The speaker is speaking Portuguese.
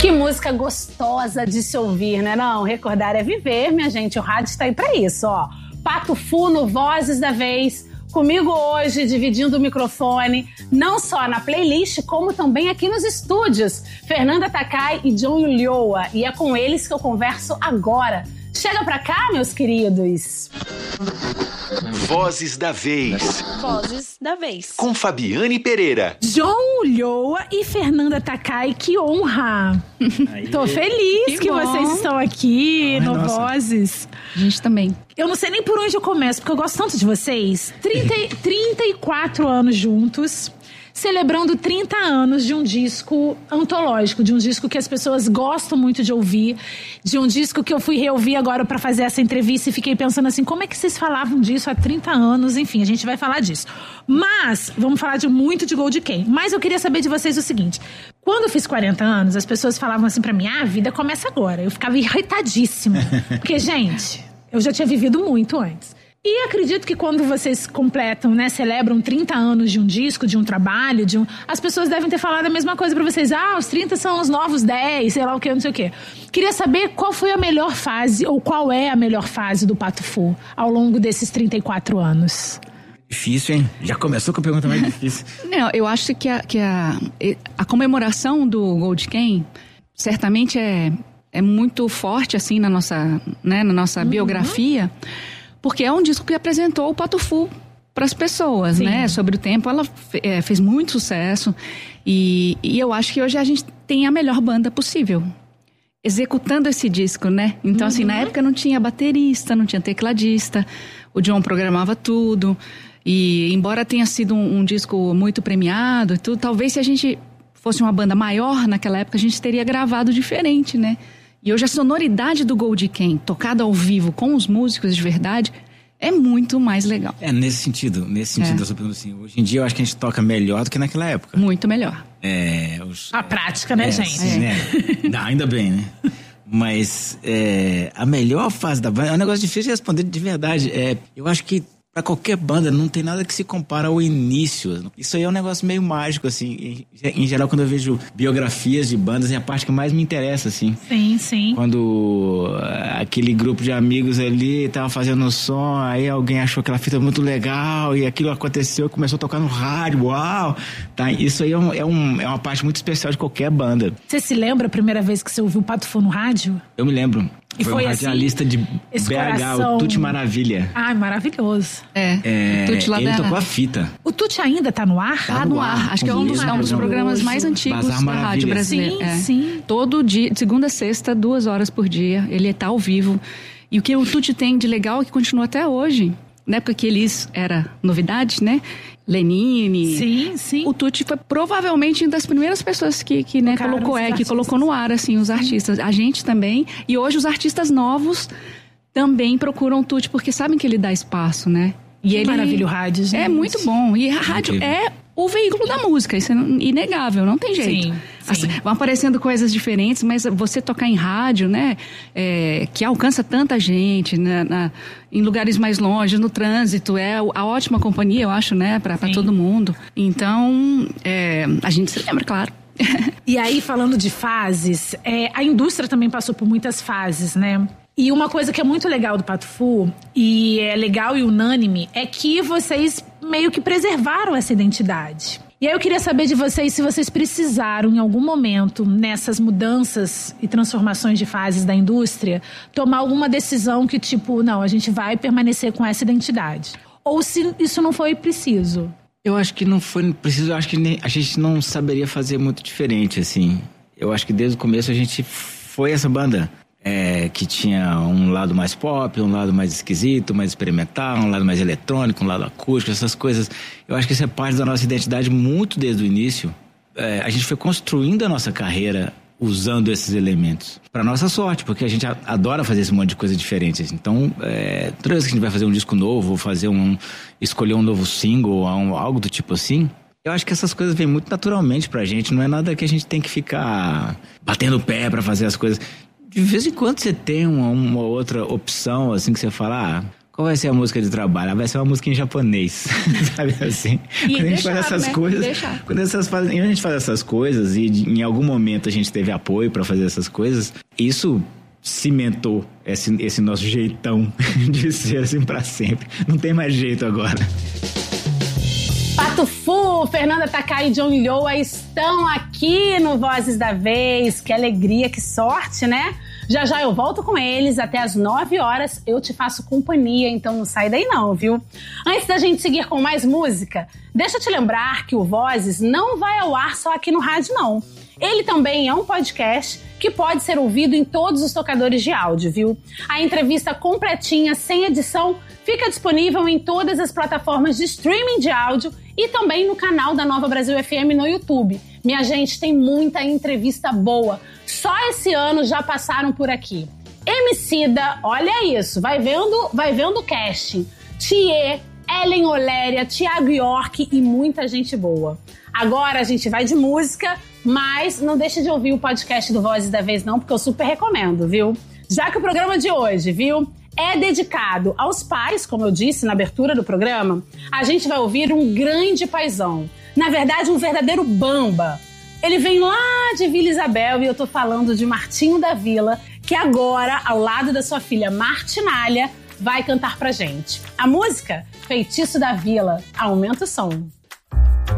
Que música gostosa de se ouvir, né? Não, recordar é viver, minha gente. O rádio está aí pra isso, ó. Pato Fu no Vozes da Vez. Comigo hoje, dividindo o microfone, não só na playlist, como também aqui nos estúdios. Fernanda Takai e John Ulloa. E é com eles que eu converso agora. Chega pra cá, meus queridos. Vozes da Vez. Vozes da Vez. Com Fabiane Pereira. John Ulloa e Fernanda Takai, que honra! Tô feliz que vocês estão aqui no Vozes. A gente também. Eu não sei nem por onde eu começo, porque eu gosto tanto de vocês. 34 anos juntos, celebrando 30 anos de um disco antológico, de um disco que as pessoas gostam muito de ouvir, de um disco que eu fui reouvir agora pra fazer essa entrevista e fiquei pensando assim, como é que vocês falavam disso há 30 anos? Enfim, a gente vai falar disso. Mas, vamos falar muito de Gold Ken. Mas eu queria saber de vocês o seguinte, quando eu fiz 40 anos, as pessoas falavam assim pra mim, a vida começa agora. Eu ficava irritadíssima, porque, gente, eu já tinha vivido muito antes. E acredito que quando vocês completam, né, celebram 30 anos de um disco, de um trabalho, as pessoas devem ter falado a mesma coisa pra vocês. Ah, os 30 são os novos 10, sei lá o que, não sei o que. Queria saber qual foi a melhor fase, ou qual é a melhor fase do Pato Fu ao longo desses 34 anos. Difícil, hein? Já começou com a pergunta mais difícil. Não, eu acho que a comemoração do Gold Ken certamente é muito forte, assim, na nossa biografia. Porque é um disco que apresentou o Pato Fu para as pessoas, sim, né? Sobre o tempo, ela fez muito sucesso. E eu acho que hoje a gente tem a melhor banda possível executando esse disco, né? Então, assim, na época não tinha baterista, não tinha tecladista. O John programava tudo. E embora tenha sido um disco muito premiado e tudo, talvez se a gente fosse uma banda maior naquela época, a gente teria gravado diferente, né? E hoje a sonoridade do Gold Ken, tocada ao vivo com os músicos de verdade, é muito mais legal. Nesse sentido, eu sou perguntando assim, hoje em dia eu acho que a gente toca melhor do que naquela época. Muito melhor. A prática, né, gente? Né? Não, ainda bem, né? Mas a melhor fase da banda, é um negócio difícil de responder de verdade. Eu acho que pra qualquer banda não tem nada que se compara ao início. Isso aí é um negócio meio mágico, assim. Em geral, quando eu vejo biografias de bandas, é a parte que mais me interessa, assim. Sim, sim. Quando aquele grupo de amigos ali tava fazendo um som, aí alguém achou aquela fita muito legal e aquilo aconteceu, começou a tocar no rádio, uau! Tá, isso aí é uma parte muito especial de qualquer banda. Você se lembra a primeira vez que você ouviu o Pato Fu no rádio? Eu me lembro. E foi um radialista assim, de BH, o Tuti Maravilha. Ai, maravilhoso. O Tuti lá ele tocou a fita. O Tuti ainda tá no ar? Tá no ar. Acho que é um dos programas mais antigos da rádio brasileira. Sim. Todo dia, de segunda a sexta, 2 horas por dia. Ele tá ao vivo. E o que o Tuti tem de legal é que continua até hoje. Na época que eles era novidade, né? Lenine. Sim. O Tuti foi provavelmente uma das primeiras pessoas que colocou no ar, assim, os artistas. A gente também. E hoje os artistas novos também procuram o Tuti, porque sabem que ele dá espaço, né? E ele maravilha o rádio, gente. É muito bom. E a rádio é o veículo da música, isso é inegável, não tem jeito. Sim. Assim, vão aparecendo coisas diferentes, mas você tocar em rádio, né, que alcança tanta gente, né, em lugares mais longe, no trânsito, a ótima companhia, eu acho, né, pra todo mundo. Então, a gente se lembra, claro. E aí, falando de fases, a indústria também passou por muitas fases, né? E uma coisa que é muito legal do Pato Fu, e é legal e unânime, é que vocês meio que preservaram essa identidade. E aí eu queria saber de vocês se vocês precisaram, em algum momento, nessas mudanças e transformações de fases da indústria, tomar alguma decisão que, tipo, não, a gente vai permanecer com essa identidade. Ou se isso não foi preciso. Eu acho que não foi preciso, eu acho que a gente não saberia fazer muito diferente, assim. Eu acho que desde o começo a gente foi essa banda. Que tinha um lado mais pop, um lado mais esquisito, mais experimental, um lado mais eletrônico, um lado acústico, essas coisas. Eu acho que isso é parte da nossa identidade muito desde o início. A gente foi construindo a nossa carreira usando esses elementos. Pra nossa sorte, porque a gente adora fazer esse monte de coisa diferente. Então, toda vez que a gente vai fazer um disco novo, ou escolher um novo single, algo do tipo assim, eu acho que essas coisas vêm muito naturalmente pra gente. Não é nada que a gente tem que ficar batendo o pé pra fazer as coisas. De vez em quando você tem uma outra opção, assim, que você fala, qual vai ser a música de trabalho? Vai ser uma música em japonês, sabe assim? E quando a gente faz essas coisas, quando a gente faz essas coisas e em algum momento a gente teve apoio para fazer essas coisas, isso cimentou esse nosso jeitão de ser assim pra sempre. Não tem mais jeito agora. Pato Fu, Fernanda Takai e John Lhoa estão aqui no Vozes da Vez. Que alegria, que sorte, né? Já já eu volto com eles, até às 9 horas eu te faço companhia, então não sai daí não, viu? Antes da gente seguir com mais música, deixa eu te lembrar que o Vozes não vai ao ar só aqui no rádio, não. Ele também é um podcast que pode ser ouvido em todos os tocadores de áudio, viu? A entrevista completinha, sem edição, fica disponível em todas as plataformas de streaming de áudio e também no canal da Nova Brasil FM no YouTube. Minha gente, tem muita entrevista boa. Só esse ano já passaram por aqui. Emicida, olha isso, vai vendo o casting. Thier, Ellen Oléria, Thiago York e muita gente boa. Agora a gente vai de música, mas não deixe de ouvir o podcast do Vozes da Vez não, porque eu super recomendo, viu? Já que o programa de hoje, viu, é dedicado aos pais, como eu disse na abertura do programa, a gente vai ouvir um grande paizão. Na verdade, um verdadeiro bamba. Ele vem lá de Vila Isabel e eu tô falando de Martinho da Vila, que agora, ao lado da sua filha Martinália, vai cantar pra gente. A música, Feitiço da Vila. Aumenta o som.